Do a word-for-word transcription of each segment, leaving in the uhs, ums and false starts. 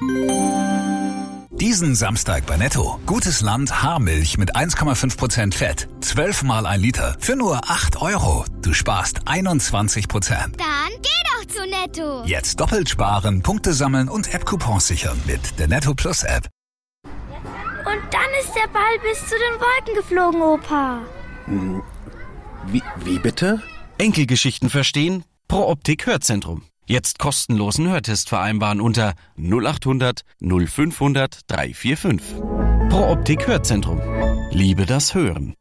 Diesen Samstag bei Netto. Gutes Land Haarmilch mit eins Komma fünf Prozent Fett. zwölf mal ein Liter für nur acht Euro. Du sparst einundzwanzig Prozent. Dann geh doch zu Netto. Jetzt doppelt sparen, Punkte sammeln und App-Coupons sichern mit der Netto Plus App. Und dann ist der Ball bis zu den Wolken geflogen, Opa. Hm, wie, wie bitte? Enkelgeschichten verstehen? Pro Optik Hörzentrum. Jetzt kostenlosen Hörtest vereinbaren unter null acht hundert null fünfhundert dreihundertfünfundvierzig. Pro Optik Hörzentrum. Liebe das Hören.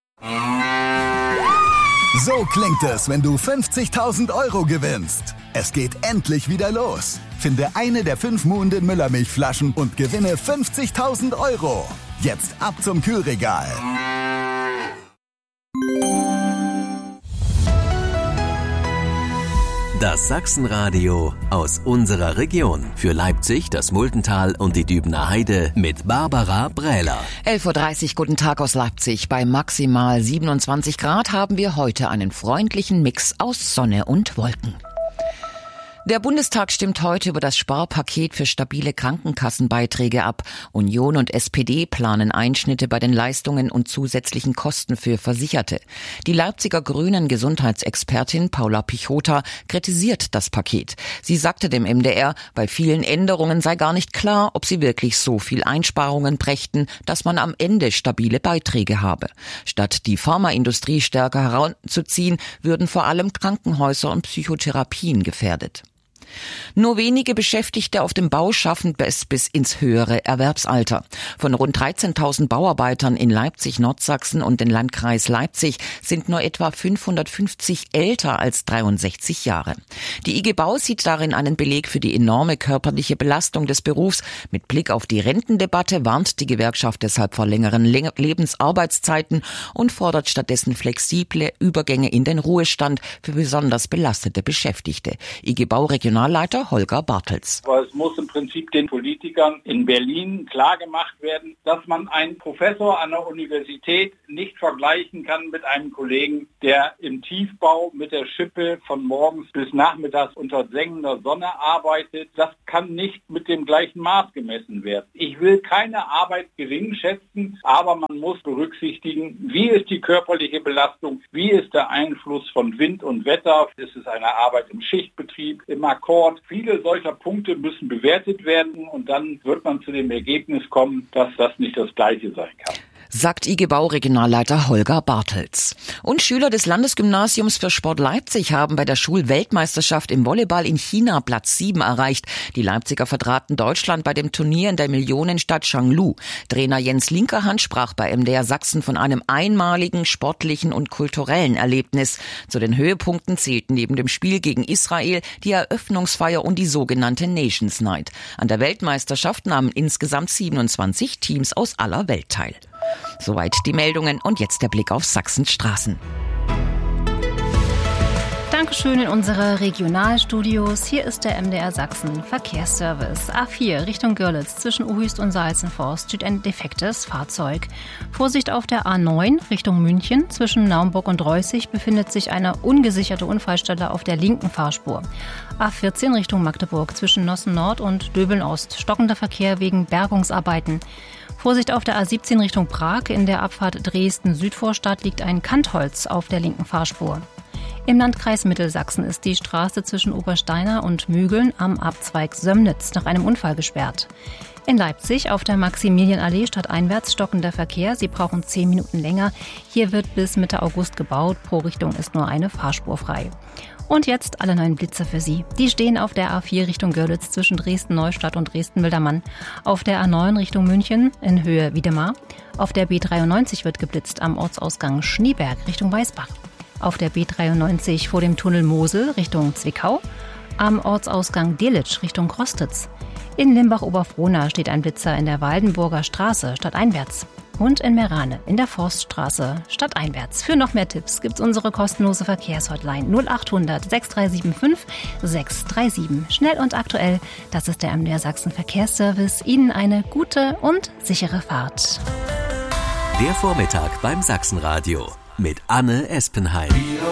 So klingt es, wenn du fünfzigtausend Euro gewinnst. Es geht endlich wieder los. Finde eine der fünf Muhnden Müllermilchflaschen und gewinne fünfzigtausend Euro. Jetzt ab zum Kühlregal. Das Sachsenradio aus unserer Region. Für Leipzig, das Multental und die Dübener Heide mit Barbara Brähler. elf Uhr dreißig, guten Tag aus Leipzig. Bei maximal siebenundzwanzig Grad haben wir heute einen freundlichen Mix aus Sonne und Wolken. Der Bundestag stimmt heute über das Sparpaket für stabile Krankenkassenbeiträge ab. Union und S P D planen Einschnitte bei den Leistungen und zusätzlichen Kosten für Versicherte. Die Leipziger Grünen Gesundheitsexpertin Paula Pichota kritisiert das Paket. Sie sagte dem M D R, bei vielen Änderungen sei gar nicht klar, ob sie wirklich so viel Einsparungen brächten, dass man am Ende stabile Beiträge habe. Statt die Pharmaindustrie stärker heranzuziehen, würden vor allem Krankenhäuser und Psychotherapien gefährdet. Nur wenige Beschäftigte auf dem Bau schaffen es bis ins höhere Erwerbsalter. Von rund dreizehntausend Bauarbeitern in Leipzig, Nordsachsen und den Landkreis Leipzig sind nur etwa fünfhundertfünfzig älter als dreiundsechzig Jahre. Die I G Bau sieht darin einen Beleg für die enorme körperliche Belastung des Berufs. Mit Blick auf die Rentendebatte warnt die Gewerkschaft deshalb vor längeren Lebensarbeitszeiten und fordert stattdessen flexible Übergänge in den Ruhestand für besonders belastete Beschäftigte. I G Bau Regional Leiter Holger Bartels. Aber es muss im Prinzip den Politikern in Berlin klargemacht werden, dass man einen Professor an der Universität nicht vergleichen kann mit einem Kollegen, der im Tiefbau mit der Schippe von morgens bis nachmittags unter sengender Sonne arbeitet. Das kann nicht mit dem gleichen Maß gemessen werden. Ich will keine Arbeit gering schätzen, aber man muss berücksichtigen, wie ist die körperliche Belastung, wie ist der Einfluss von Wind und Wetter, ist es eine Arbeit im Schichtbetrieb, im Akkord. Viele solcher Punkte müssen bewertet werden und dann wird man zu dem Ergebnis kommen, dass das nicht das Gleiche sein kann. Sagt I G Bau Regionalleiter Holger Bartels. Und Schüler des Landesgymnasiums für Sport Leipzig haben bei der Schulweltmeisterschaft im Volleyball in China Platz sieben erreicht. Die Leipziger vertraten Deutschland bei dem Turnier in der Millionenstadt Changlu. Trainer Jens Linkerhand sprach bei M D R Sachsen von einem einmaligen sportlichen und kulturellen Erlebnis. Zu den Höhepunkten zählten neben dem Spiel gegen Israel die Eröffnungsfeier und die sogenannte Nations Night. An der Weltmeisterschaft nahmen insgesamt siebenundzwanzig Teams aus aller Welt teil. Soweit die Meldungen und jetzt der Blick auf Sachsens Straßen. Dankeschön in unsere Regionalstudios. Hier ist der M D R Sachsen Verkehrsservice. A vier Richtung Görlitz zwischen Uhüst und Salzenforst steht ein defektes Fahrzeug. Vorsicht auf der A neun Richtung München. Zwischen Naumburg und Reußig befindet sich eine ungesicherte Unfallstelle auf der linken Fahrspur. A vierzehn Richtung Magdeburg zwischen Nossen Nord und Döbeln Ost. Stockender Verkehr wegen Bergungsarbeiten. Vorsicht auf der A siebzehn Richtung Prag. In der Abfahrt Dresden-Südvorstadt liegt ein Kantholz auf der linken Fahrspur. Im Landkreis Mittelsachsen ist die Straße zwischen Obersteiner und Mügeln am Abzweig Sömnitz nach einem Unfall gesperrt. In Leipzig auf der Maximilianallee stadteinwärts stockender Verkehr. Sie brauchen zehn Minuten länger. Hier wird bis Mitte August gebaut. Pro Richtung ist nur eine Fahrspur frei. Und jetzt alle neuen Blitzer für Sie. Die stehen auf der A vier Richtung Görlitz zwischen Dresden-Neustadt und Dresden-Wildermann. Auf der A neun Richtung München in Höhe Wiedemar. Auf der B dreiundneunzig wird geblitzt am Ortsausgang Schneeberg Richtung Weißbach. Auf der B dreiundneunzig vor dem Tunnel Mosel Richtung Zwickau. Am Ortsausgang Delitzsch Richtung Krostitz. In Limbach-Oberfrohna steht ein Blitzer in der Waldenburger Straße stadteinwärts. Und in Merane in der Forststraße stadteinwärts. Für noch mehr Tipps gibt's unsere kostenlose Verkehrshotline null acht hundert sechs drei sieben fünf sechs drei sieben. Schnell und aktuell, das ist der M D R Sachsen Verkehrsservice. Ihnen eine gute und sichere Fahrt. Der Vormittag beim Sachsenradio mit Anne Espenheim.